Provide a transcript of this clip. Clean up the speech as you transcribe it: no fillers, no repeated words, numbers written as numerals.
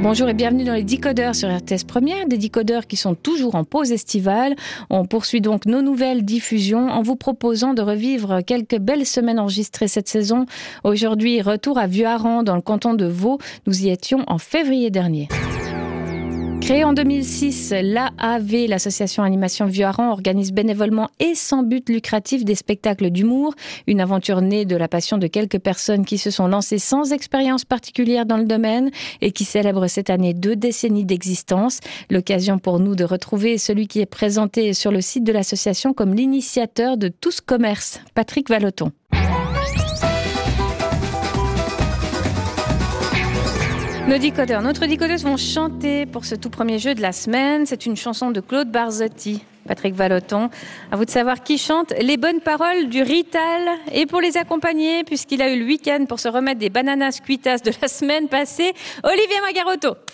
Bonjour et bienvenue dans les Décodeurs sur RTS Première, des décodeurs qui sont toujours en pause estivale. On poursuit donc nos nouvelles diffusions en vous proposant de revivre quelques belles semaines enregistrées cette saison. Aujourd'hui, retour à Vuarrans dans le canton de Vaud. Nous y étions en février dernier. Créée en 2006, l'AAV, l'association Animation Vuarrans, organise bénévolement et sans but lucratif des spectacles d'humour. Une aventure née de la passion de quelques personnes qui se sont lancées sans expérience particulière dans le domaine et qui célèbrent cette année 2 décennies d'existence. L'occasion pour nous de retrouver celui qui est présenté sur le site de l'association comme l'initiateur de tout ce commerce, Patrick Vallotton. Nos décodeurs, notre décodeuse vont chanter pour ce tout premier jeu de la semaine. C'est une chanson de Claude Barzotti. Patrick Vallotton, à vous de savoir qui chante les bonnes paroles du Rital. Et pour les accompagner, puisqu'il a eu le week-end pour se remettre des bananas cuitas de la semaine passée, Olivier Magarotto.